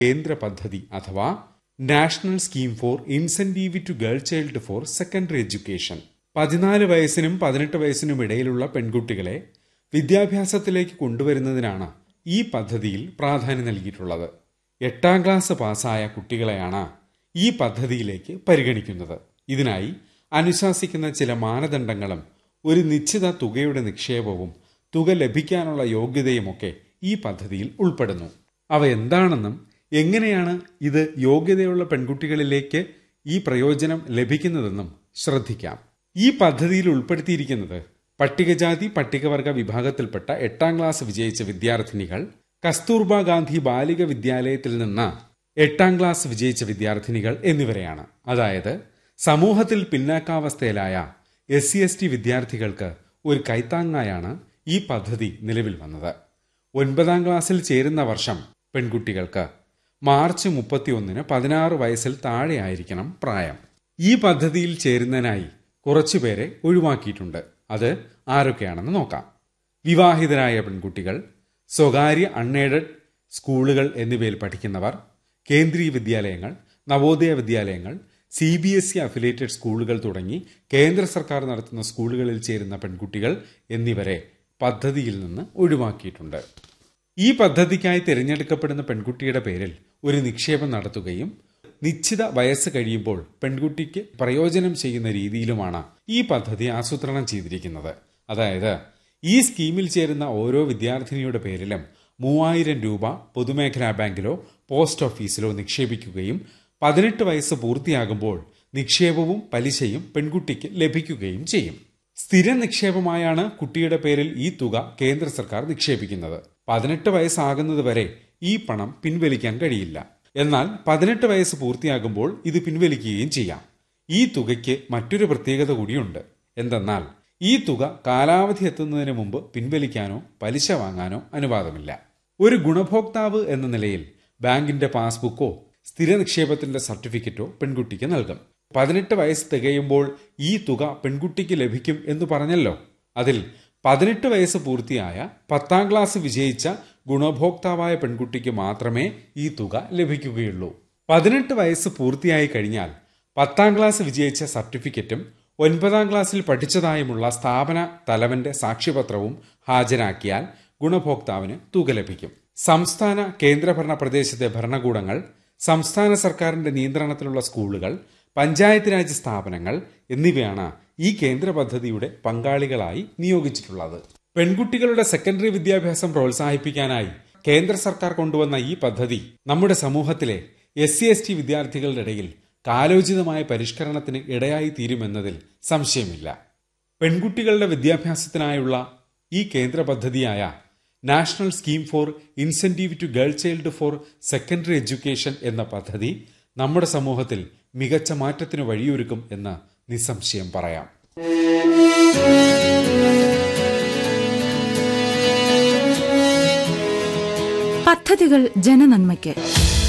കേന്ദ്ര പദ്ധതി അഥവാ national scheme for incentive to girl child for secondary education. 14 വയസ്സിനും 18 വയസ്സിനും ഇടയിലുള്ള പെൺകുട്ടികളെ വിദ്യാഭ്യാസത്തിലേക്ക് കൊണ്ടുവരുന്നതിനാണ് ഈ പദ്ധതിയിൽ പ്രാധാന്യം നൽകിയിട്ടുള്ളത്. 8ാം ക്ലാസ് പാസ്സായ കുട്ടികളെയാണ് ഈ പദ്ധതിയിലേക്ക് പരിഗണിക്കുന്നത്. ഇതിനായി അനുശാസിക്കുന്ന ചില മാനദണ്ഡങ്ങളും ഒരു നിശ്ചിത തുകയുടെ നിക്ഷേപവും തുക ലഭിക്കാനുള്ള യോഗ്യതയുമൊക്കെ ഈ പദ്ധതിയിൽ ഉൾപ്പെടുന്നു. അവ എന്താണെന്നും എങ്ങനെയാണ് ഇത് യോഗ്യതയുള്ള പെൺകുട്ടികളിലേക്ക് ഈ പ്രയോജനം ലഭിക്കുന്നതെന്നും ശ്രദ്ധിക്കാം. ഈ പദ്ധതിയിൽ ഉൾപ്പെടുത്തിയിരിക്കുന്നത് പട്ടികജാതി പട്ടികവർഗ വിഭാഗത്തിൽപ്പെട്ട 8ാം ക്ലാസ് വിജയിച്ച വിദ്യാർത്ഥിനികൾ, കസ്തൂർബ ഗാന്ധി ബാലിക വിദ്യാലയത്തിൽ നിന്ന് 8ാം ക്ലാസ് വിജയിച്ച വിദ്യാർത്ഥിനികൾ എന്നിവരെയാണ്. അതായത് സമൂഹത്തിൽ പിന്നാക്കാവസ്ഥയിലായ SC/ST വിദ്യാർത്ഥികൾക്ക് ഒരു കൈത്താങ്ങായാണ് ഈ പദ്ധതി നിലവിൽ വന്നത്. 9ാം ക്ലാസ്സിൽ ചേരുന്ന വർഷം പെൺകുട്ടികൾക്ക് മാർച്ച് 31 16 വയസ്സിൽ താഴെയായിരിക്കണം പ്രായം. ഈ പദ്ധതിയിൽ ചേരുന്നതിനായി കുറച്ചുപേരെ ഒഴിവാക്കിയിട്ടുണ്ട്. അത് ആരൊക്കെയാണെന്ന് നോക്കാം. വിവാഹിതരായ പെൺകുട്ടികൾ, സ്വകാര്യ അൺഎയ്ഡഡ് സ്കൂളുകൾ എന്നിവയിൽ പഠിക്കുന്നവർ, കേന്ദ്രീയ വിദ്യാലയങ്ങൾ, നവോദയ വിദ്യാലയങ്ങൾ, CBSE അഫിലിയേറ്റഡ് സ്കൂളുകൾ തുടങ്ങി കേന്ദ്ര സർക്കാർ നടത്തുന്ന സ്കൂളുകളിൽ ചേരുന്ന പെൺകുട്ടികൾ എന്നിവരെ പദ്ധതിയിൽ നിന്ന് ഒഴിവാക്കിയിട്ടുണ്ട്. ഈ പദ്ധതിക്കായി തിരഞ്ഞെടുക്കപ്പെടുന്ന പെൺകുട്ടിയുടെ പേരിൽ ഒരു നിക്ഷേപം നടത്തുകയും നിശ്ചിത വയസ്സ് കഴിയുമ്പോൾ പെൺകുട്ടിക്ക് പ്രയോജനം ചെയ്യുന്ന രീതിയിലുമാണ് ഈ പദ്ധതി ആസൂത്രണം ചെയ്തിരിക്കുന്നത്. അതായത് ഈ സ്കീമിൽ ചേരുന്ന ഓരോ വിദ്യാർത്ഥിനിയുടെ പേരിലും 3000 രൂപ പൊതുമേഖലാ ബാങ്കിലോ പോസ്റ്റ് ഓഫീസിലോ നിക്ഷേപിക്കുകയും 18 വയസ്സ് പൂർത്തിയാകുമ്പോൾ നിക്ഷേപവും പലിശയും പെൺകുട്ടിക്ക് ലഭിക്കുകയും ചെയ്യും. സ്ഥിര നിക്ഷേപമായാണ് കുട്ടിയുടെ പേരിൽ ഈ തുക കേന്ദ്ര സർക്കാർ നിക്ഷേപിക്കുന്നത്. 18 വയസ്സാകുന്നതുവരെ ഈ പണം പിൻവലിക്കാൻ കഴിയില്ല. എന്നാൽ 18 വയസ്സ് പൂർത്തിയാകുമ്പോൾ ഇത് പിൻവലിക്കുകയും ചെയ്യാം. ഈ തുകയ്ക്ക് മറ്റൊരു പ്രത്യേകത കൂടിയുണ്ട്. എന്തെന്നാൽ ഈ തുക കാലാവധി എത്തുന്നതിന് മുമ്പ് പിൻവലിക്കാനോ പലിശ വാങ്ങാനോ അനുവാദമില്ല. ഒരു ഗുണഭോക്താവ് എന്ന നിലയിൽ ബാങ്കിന്റെ പാസ്ബുക്കോ സ്ഥിര നിക്ഷേപത്തിന്റെ സർട്ടിഫിക്കറ്റോ പെൺകുട്ടിക്ക് നൽകും. 18 വയസ്സ് തികയുമ്പോൾ ഈ തുക പെൺകുട്ടിക്ക് ലഭിക്കും എന്ന് പറഞ്ഞല്ലോ. അതിൽ 18 വയസ്സ് പൂർത്തിയായ 10ാം ക്ലാസ് വിജയിച്ച ഗുണഭോക്താവായ പെൺകുട്ടിക്ക് മാത്രമേ ഈ തുക ലഭിക്കുകയുള്ളൂ. 18 വയസ്സ് പൂർത്തിയായി കഴിഞ്ഞാൽ 10ാം ക്ലാസ് വിജയിച്ച സർട്ടിഫിക്കറ്റും 9ാം ക്ലാസ്സിൽ പഠിച്ചതായുമുള്ള സ്ഥാപന തലവന്റെ സാക്ഷ്യപത്രവും ഹാജരാക്കിയാൽ ഗുണഭോക്താവിന് തുക ലഭിക്കും. സംസ്ഥാന കേന്ദ്രഭരണ പ്രദേശത്തെ ഭരണകൂടങ്ങൾ, സംസ്ഥാന സർക്കാരിന്റെ നിയന്ത്രണത്തിലുള്ള സ്കൂളുകൾ, പഞ്ചായത്ത് രാജ് സ്ഥാപനങ്ങൾ എന്നിവയാണ് ഈ കേന്ദ്ര പദ്ധതിയുടെ പങ്കാളികളായി നിയോഗിച്ചിട്ടുള്ളത്. പെൺകുട്ടികളുടെ സെക്കൻഡറി വിദ്യാഭ്യാസം പ്രോത്സാഹിപ്പിക്കാനായി കേന്ദ്ര സർക്കാർ കൊണ്ടുവന്ന ഈ പദ്ധതി നമ്മുടെ സമൂഹത്തിലെ SC/ST വിദ്യാർത്ഥികളുടെ ഇടയിൽ കാലോചിതമായ പരിഷ്കരണത്തിന് ഇടയായി തീരുമെന്നതിൽ സംശയമില്ല. പെൺകുട്ടികളുടെ വിദ്യാഭ്യാസത്തിനായുള്ള ഈ കേന്ദ്ര പദ്ധതിയായ national scheme for incentive to girl child for secondary education എന്ന പദ്ധതി നമ്മുടെ സമൂഹത്തിൽ മികച്ച മാറ്റത്തിന് വഴിയൊരുക്കും എന്ന് നിസ്സംശയം പറയാം. പദ്ധതികൾ ജനനന്മയ്ക്ക്.